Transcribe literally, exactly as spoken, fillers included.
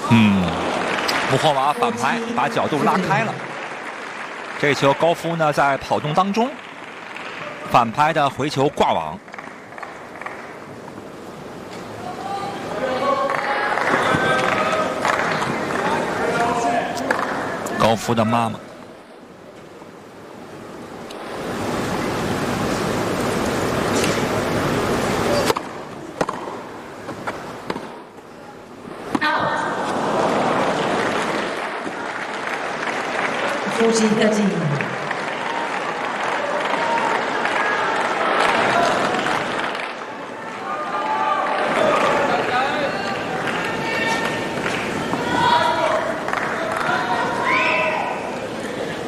嗯，穆霍瓦反拍，把角度拉开了。这球高夫呢在跑动当中反拍的回球挂网。高夫的妈妈。 fourteen thirteen.